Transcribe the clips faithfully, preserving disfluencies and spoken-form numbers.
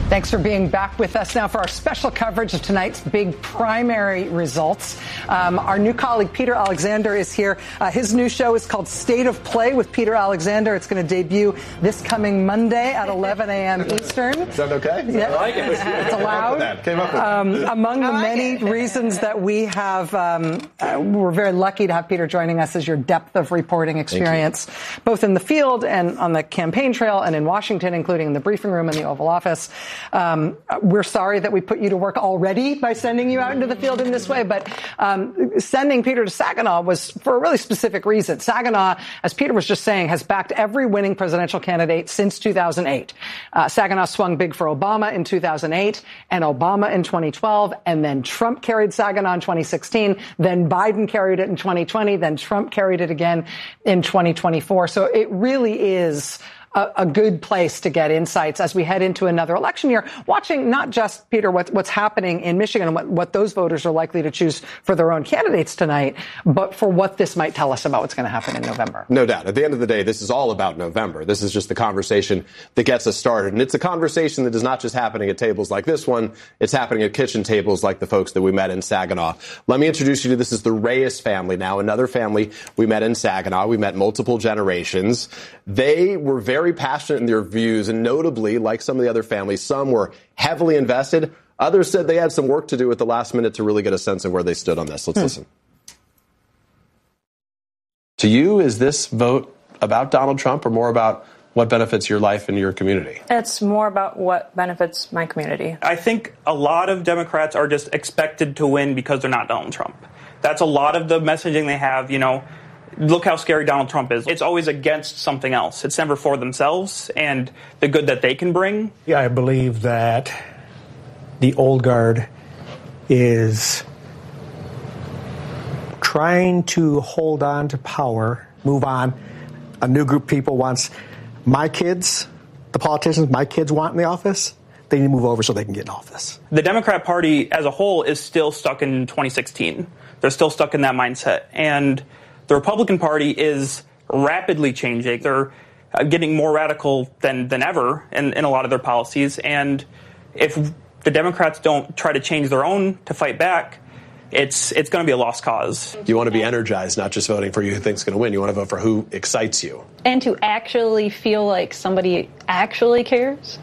Thanks for being back with us now for our special coverage of tonight's big primary results. Um, our new colleague, Peter Alexander, is here. Uh, his new show is called State of Play with Peter Alexander. It's going to debut this coming Monday at eleven a.m. Eastern. Is that okay? Is yeah. that like it? It's allowed. That. Came up with um, that. Among the like many it. reasons that we have, um, uh, we're very lucky to have Peter joining us, is your depth of reporting experience, both in the field and on the campaign trail and in Washington, including in the briefing room in the Oval Office. Um, we're sorry that we put you to work already by sending you out into the field in this way, but um, sending Peter to Saginaw was for a really specific reason. Saginaw, as Peter was just saying, has backed every winning presidential candidate since two thousand eight. Uh, Saginaw swung big for Obama in two thousand eight and Obama in twenty twelve, and then Trump carried Saginaw in twenty sixteen, then Biden carried it in twenty twenty, then Trump carried it again in twenty twenty-four. So it really is A, a good place to get insights as we head into another election year, watching not just, Peter, what, what's happening in Michigan and what, what those voters are likely to choose for their own candidates tonight, but for what this might tell us about what's going to happen in November. No doubt. At the end of the day, this is all about November. This is just the conversation that gets us started. And it's a conversation that is not just happening at tables like this one. It's happening at kitchen tables like the folks that we met in Saginaw. Let me introduce you to this is the Reyes family now, another family we met in Saginaw. We met multiple generations. They were very passionate in their views, and notably, like some of the other families, some were heavily invested. Others said they had some work to do at the last minute to really get a sense of where they stood on this. Let's hmm. listen. To you, is this vote about Donald Trump or more about what benefits your life and your community? It's more about what benefits my community. I think a lot of Democrats are just expected to win because they're not Donald Trump. That's a lot of the messaging they have, you know. Look how scary Donald Trump is. It's always against something else. It's never for themselves and the good that they can bring. Yeah, I believe that the old guard is trying to hold on to power, move on. A new group of people wants my kids, the politicians my kids want in the office. They need to move over so they can get in office. The Democrat Party as a whole is still stuck in twenty sixteen. They're still stuck in that mindset. And the Republican Party is rapidly changing. They're uh, getting more radical than, than ever in, in a lot of their policies. And if the Democrats don't try to change their own to fight back, it's it's going to be a lost cause. You want to be energized, not just voting for who you think is going to win. You want to vote for who excites you. And to actually feel like somebody actually cares.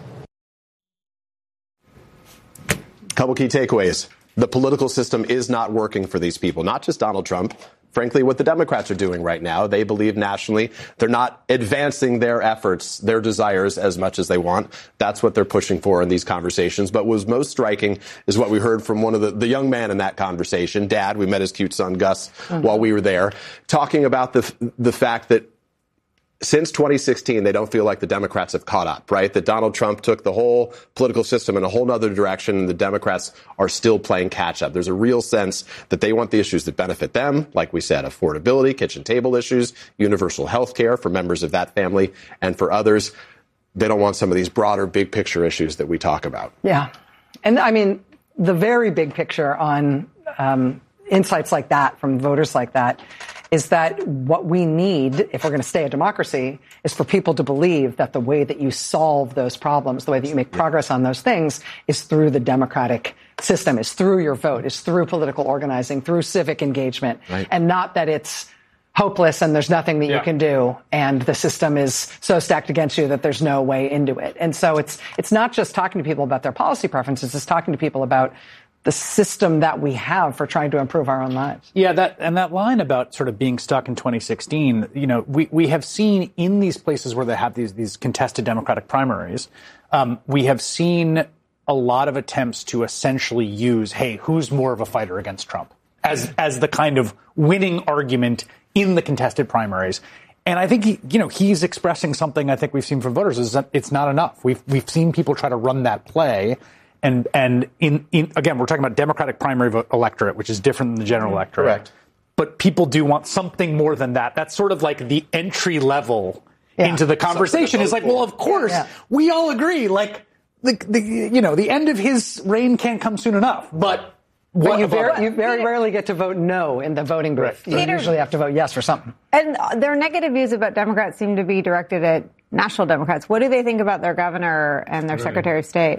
Couple key takeaways. The political system is not working for these people, not just Donald Trump. Frankly, what the Democrats are doing right now, they believe nationally they're not advancing their efforts, their desires as much as they want. That's what they're pushing for in these conversations. But what was most striking is what we heard from one of the, the young man in that conversation, Dad. We met his cute son, Gus, mm-hmm. while we were there, talking about the the fact that since twenty sixteen, they don't feel like the Democrats have caught up, right? That Donald Trump took the whole political system in a whole other direction, and the Democrats are still playing catch up. There's a real sense that they want the issues that benefit them, like we said, affordability, kitchen table issues, universal health care for members of that family, and for others, they don't want some of these broader, big picture issues that we talk about. Yeah. And I mean, the very big picture on um, insights like that from voters like that is that what we need, if we're going to stay a democracy, is for people to believe that the way that you solve those problems, the way that you make progress on those things, is through the democratic system, is through your vote, is through political organizing, through civic engagement, right. And not that it's hopeless and there's nothing that yeah. you can do and the system is so stacked against you that there's no way into it. And so it's it's not just talking to people about their policy preferences, it's talking to people about the system that we have for trying to improve our own lives. Yeah, that and that line about sort of being stuck in twenty sixteen, you know, we, we have seen in these places where they have these these contested Democratic primaries, um, we have seen a lot of attempts to essentially use, hey, who's more of a fighter against Trump, as as the kind of winning argument in the contested primaries. And I think, he, you know, he's expressing something I think we've seen from voters is that it's not enough. We've we've seen people try to run that play. And and in, in again, we're talking about Democratic primary vote electorate, which is different than the general electorate. Correct. But people do want something more than that. That's sort of like the entry level yeah. into the conversation. Is like, well, of course, yeah, yeah. we all agree. Like the, the you know the end of his reign can't come soon enough. But what you very, you very rarely get to vote no in the voting booth. You Peter, usually have to vote yes for something. And their negative views about Democrats seem to be directed at national Democrats. What do they think about their governor and their right. Secretary of State?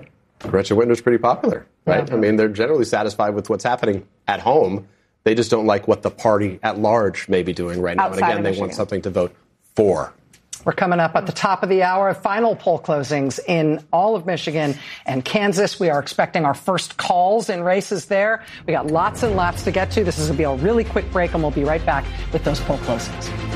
Gretchen Whitmer's pretty popular, right? Yeah. I mean, they're generally satisfied with what's happening at home. They just don't like what the party at large may be doing right now. Outside and again, they Michigan. want something to vote for. We're coming up at the top of the hour. Final poll closings in all of Michigan and Kansas. We are expecting our first calls in races there. We got lots and lots to get to. This is going to be a really quick break, and we'll be right back with those poll closings.